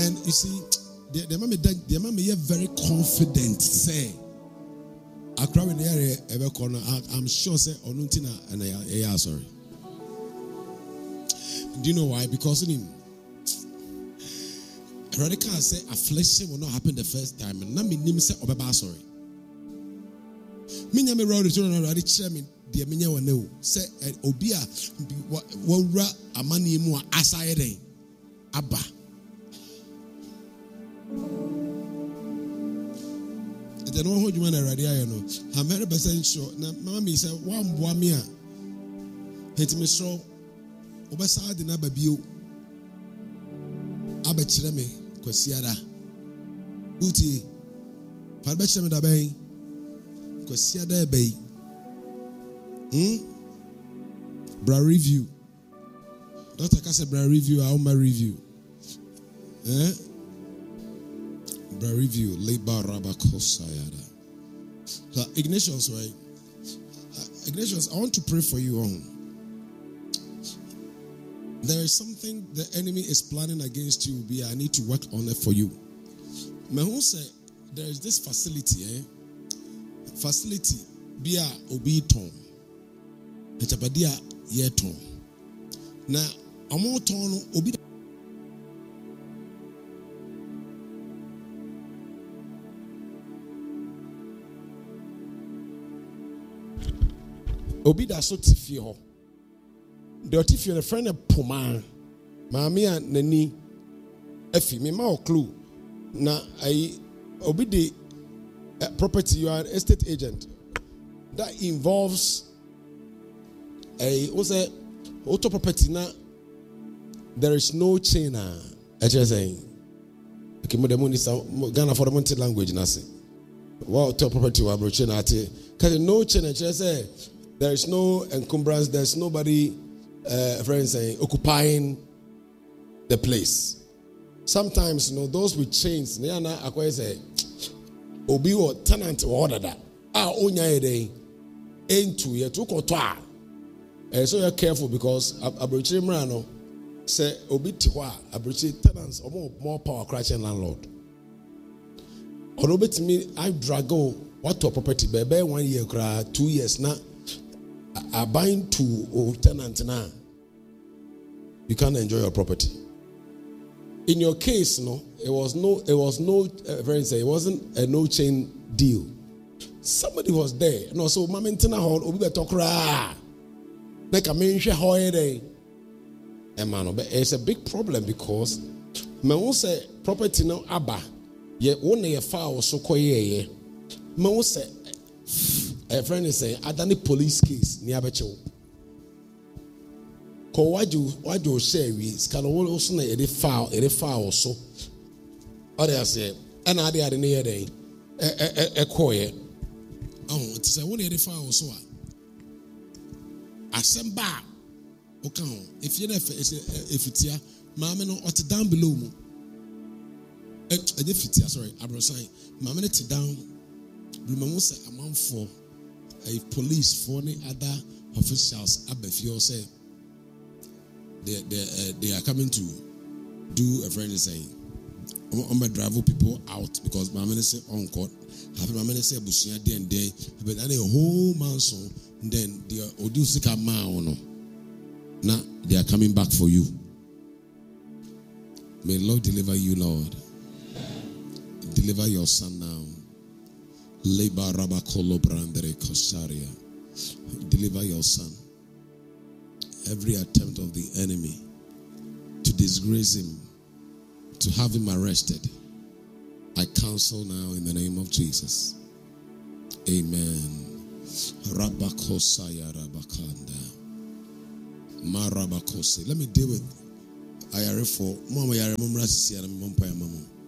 And you see, the mommy is very confident. Say, I cry in the area ever corner. I'm sure say Onuntina and I sorry. Do you know why? Because in him, Radical say affliction will not happen the first time, and Nami Nim say Obaba sorry. Minyame road to already chairman, dear Minya no say Obia Wora Amani Mua Asayede Abba. The no hold you man already, I know. I'm 100% sure. Now, Mammy said, one boamia. Hit me so. Obasad in Ababio Abachireme, Quasiada Uti Parbacham da Bay Quasiada Bay Bra review. Dr. Casa Bra review, our my review. Bra review, Leba Rabakosayada. So, Ignatius, right? Ignatius, I want to pray for you all. There is something the enemy is planning against you. I need to work on it for you. Mehu say there is this facility, Facility bia obi ton. Echapadia ye ton. Na amo ton obi da so tifi ho. The otifio the friend Puma, Mamia Nani, Effie, me ma clue. Na I obey the property. You are an estate agent. That involves a auto property. Na there is no chain. I just saying. Okay, modern is Ghana for the Monte language. Nasi. Wow, auto property wa broche na ate. Because no chain. I just say there is no encumbrance. There's nobody. Friends saying occupying the place. Sometimes those with chains, they are not acquire say obi or tenant order that onya ede into ye to kotwa. So you're careful because abrochi mrano say obi tiwa abrochi tenants or more power crashing landlord. Or bit me I drago what to property bebe 1 year 2 years now. Are bind to tenant now, you can't enjoy your property. In your case, it was no it wasn't a no chain deal. Somebody was there. No, so Mamentana Hall, Obi Tokra. Like a mention holiday. And man, but it's a big problem because man say property no abba. Ye only a file so koye. Man say a friend is saying, I done a police case near Becho. Ko waju share we scan also na a file so. Other say, and I did near day a coye. Oh, it's a one file so. I send back. Okay, if you're if it's here, Mamma no or down below. If it's here, sorry, I was saying, Mamma it's down. Remember, a month for a police for any other officials. Abefio say they are coming to do a friend is saying, I'm gonna drive people out because my man say on court. Have my man say Bushia day and day, but then a whole man so then the Odusika man. Now they are coming back for you. May Lord deliver you, Lord. Deliver your son now. Leba Rabakolo Brandere Kosaria. Deliver your son. Every attempt of the enemy to disgrace him, to have him arrested, I counsel now in the name of Jesus. Amen. Rabakosaya Rabakanda. Marabakose. Let me deal with Ayare for Mama Yare Mumrasi and Mumpaya Mamu.